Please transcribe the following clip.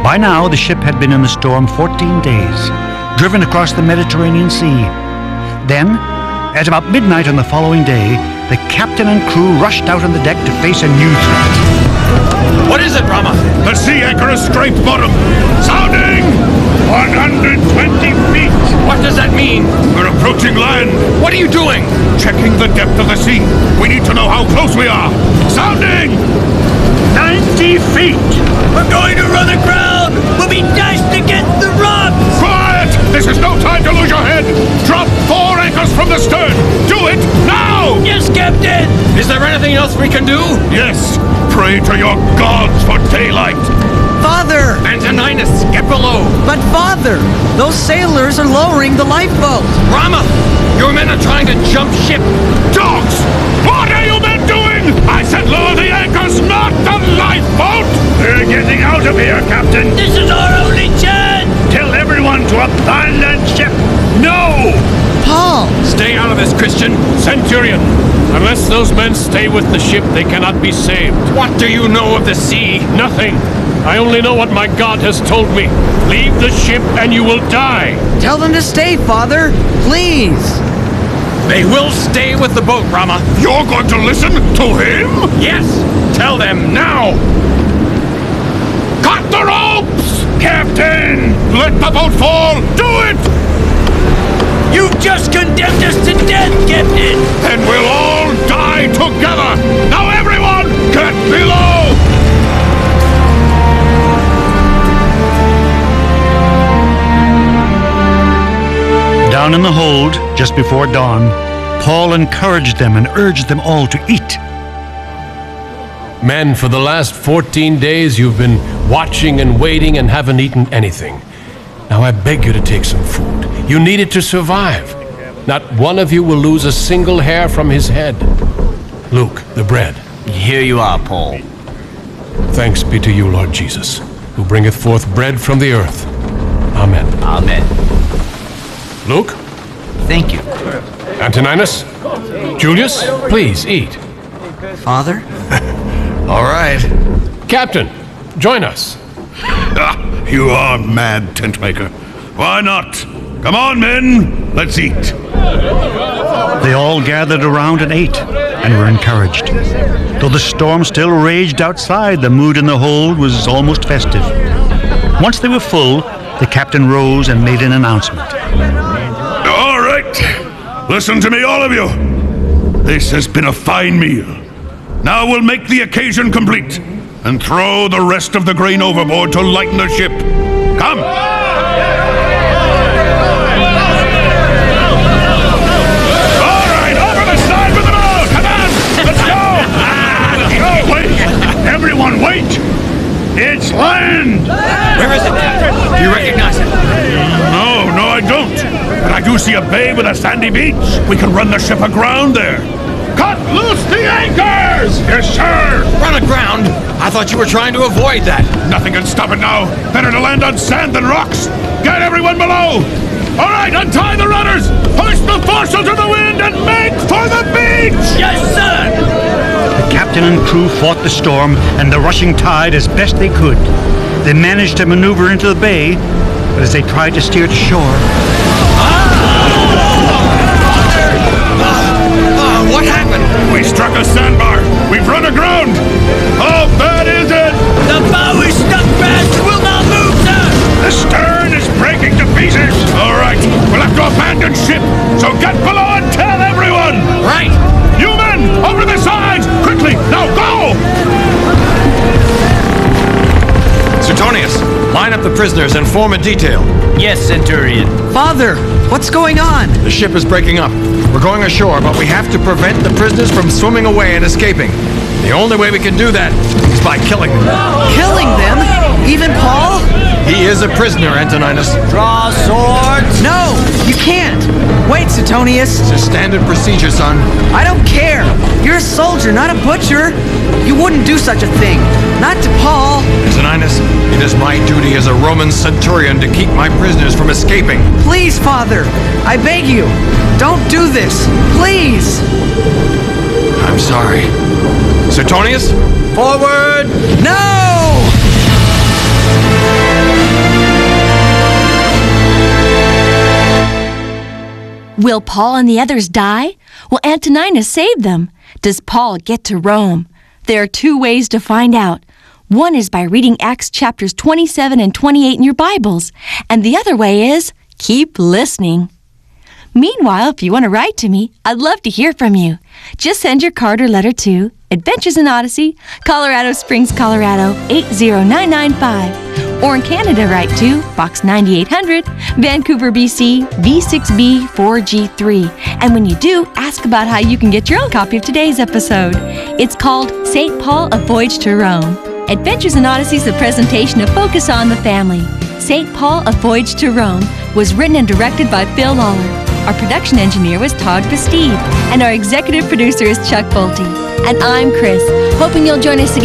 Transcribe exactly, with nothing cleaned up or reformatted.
By now, the ship had been in the storm fourteen days, driven across the Mediterranean Sea. Then, at about midnight on the following day, the captain and crew rushed out on the deck to face a new threat. What is it, Rama? The sea anchor has scraped bottom. Sounding! one hundred twenty feet. What does that mean? We're approaching land. What are you doing? Checking the depth of the sea. We need to know how close we are. Sounding! ninety feet. We're going to run aground. We'll be dashed against the rocks. Quiet! This is no time to lose your head. Drop four anchors from the stern. Do it now! Yes, Captain. Is there anything else we can do? Yes. Pray to your gods for daylight. Father! Antoninus, get below. But Father, those sailors are lowering the lifeboat. Rama, your men are trying to jump ship. Dogs! What are you men doing? I said lower the anchors, not the lifeboat! We're getting out of here, Captain. This is our only chance. Tell everyone to abandon ship. No! Paul! Stay out of this, Christian. Centurion, unless those men stay with the ship, they cannot be saved. What do you know of the sea? Nothing. I only know what my God has told me. Leave the ship and you will die. Tell them to stay, Father. Please. They will stay with the boat, Rama. You're going to listen to him? Yes. Tell them now. Cut the ropes! Captain! Let the boat fall! Do it! You've just condemned us to death, Captain. Then we'll all die together! Now everyone, get below! Down in the hold, just before dawn, Paul encouraged them and urged them all to eat. Men, for the last fourteen days you've been watching and waiting and haven't eaten anything. Now I beg you to take some food. You need it to survive. Not one of you will lose a single hair from his head. Luke, the bread. Here you are, Paul. Thanks be to you, Lord Jesus, who bringeth forth bread from the earth. Amen. Amen. Luke? Thank you. Antoninus? Julius? Please, eat. Father? All right. Captain, join us. Ah, you are mad, tent maker. Why not? Come on, men. Let's eat. They all gathered around and ate, and were encouraged. Though the storm still raged outside, the mood in the hold was almost festive. Once they were full, the captain rose and made an announcement. All right. Listen to me, all of you. This has been a fine meal. Now we'll make the occasion complete and throw the rest of the grain overboard to lighten the ship. Come! All right, over the side with them all! Come on! Let's go! No, wait! Everyone wait! It's land! Where is it? Do you recognize it? No, no, I don't. But I do see a bay with a sandy beach. We can run the ship aground there. Cut loose the anchors! Yes, sir! Run aground? I thought you were trying to avoid that. Nothing can stop it now. Better to land on sand than rocks. Get everyone below! All right, untie the rudders! Hoist the foresail to the wind and make for the beach! Yes, sir! The captain and crew fought the storm and the rushing tide as best they could. They managed to maneuver into the bay, but as they tried to steer to shore... What happened? We struck a sandbar. We've run aground. How bad is it? The bow is stuck fast. Will not move, sir. The stern is breaking to pieces. All right, we'll have to abandon ship. So get below and tell everyone. Right. You men, over the sides. Quickly, now go. Suetonius, line up the prisoners and form a detail. Yes, Centurion. Father, what's going on? The ship is breaking up. We're going ashore, but we have to prevent the prisoners from swimming away and escaping. The only way we can do that is by killing them. Killing them? Even Paul? He is a prisoner, Antoninus. Draw swords. No, you can't. Wait, Suetonius. It's a standard procedure, son. I don't care. You're a soldier, not a butcher. You wouldn't do such a thing. Not to Paul. Antoninus, it is my duty as a Roman centurion to keep my prisoners from escaping. Please, Father. I beg you. Don't do this. Please. I'm sorry. Suetonius? Forward. No! Will Paul and the others die? Will Antoninus save them? Does Paul get to Rome? There are two ways to find out. One is by reading Acts chapters twenty-seven and twenty-eight in your Bibles, and the other way is keep listening. Meanwhile, if you want to write to me, I'd love to hear from you. Just send your card or letter to Adventures in Odyssey, Colorado Springs, Colorado eight zero nine nine five. Or in Canada, write to Box ninety-eight hundred, Vancouver, B C, V six B four G three. And when you do, ask about how you can get your own copy of today's episode. It's called Saint Paul, A Voyage to Rome. Adventures in Odyssey is a presentation of Focus on the Family. Saint Paul, A Voyage to Rome was written and directed by Phil Lawler. Our production engineer was Todd Bastide, and our executive producer is Chuck Bolte. And I'm Chris, hoping you'll join us again